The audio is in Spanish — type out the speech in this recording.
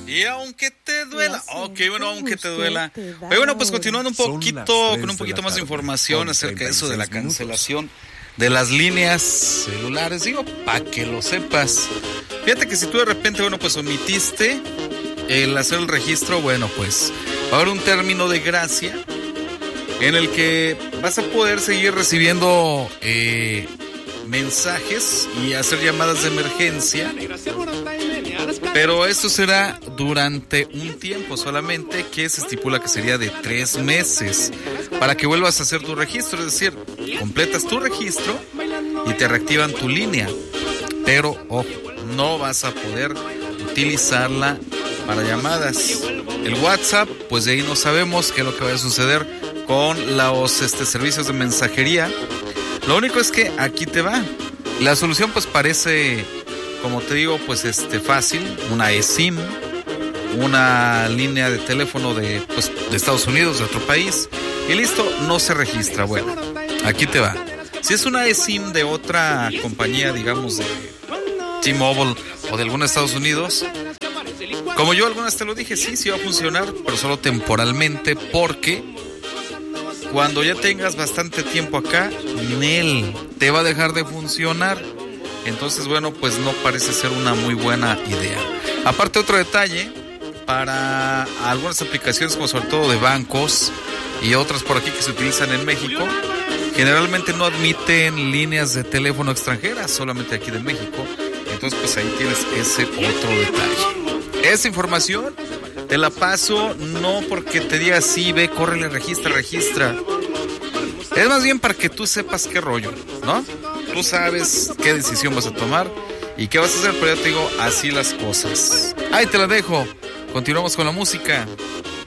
Y aunque te duela. Ok, bueno, aunque te duela. Pero bueno, pues continuando un poquito, con un poquito más de información acerca de eso de la cancelación de las líneas celulares. Digo, para que lo sepas. Fíjate que si tú de repente, bueno, pues omitiste el hacer el registro, bueno, pues va a haber un término de gracia en el que vas a poder seguir recibiendo mensajes y hacer llamadas de emergencia, pero esto será durante un tiempo solamente, que se estipula que sería de 3 meses, para que vuelvas a hacer tu registro. Es decir, completas tu registro y te reactivan tu línea, pero ojo, no vas a poder utilizarla para llamadas. El WhatsApp, pues de ahí no sabemos qué es lo que va a suceder con los servicios de mensajería. Lo único es que aquí te va. La solución pues parece, como te digo, pues fácil. Una eSIM, una línea de teléfono de Estados Unidos, de otro país, y listo, no se registra. Bueno, aquí te va. Si es una eSIM de otra compañía, digamos de T-Mobile o de alguna de Estados Unidos, como yo algunas te lo dije, sí va a funcionar, pero solo temporalmente, porque cuando ya tengas bastante tiempo acá, Nel te va a dejar de funcionar. Entonces, bueno, pues no parece ser una muy buena idea. Aparte, otro detalle, para algunas aplicaciones, como sobre todo de bancos y otras por aquí que se utilizan en México, generalmente no admiten líneas de teléfono extranjeras, solamente aquí de México. Entonces, pues ahí tienes ese otro detalle. Esa información te la paso no porque te diga sí, ve, córrele, registra. Es más bien para que tú sepas qué rollo, ¿no? Tú sabes qué decisión vas a tomar y qué vas a hacer, pero ya te digo, así las cosas. Ahí te la dejo. Continuamos con la música.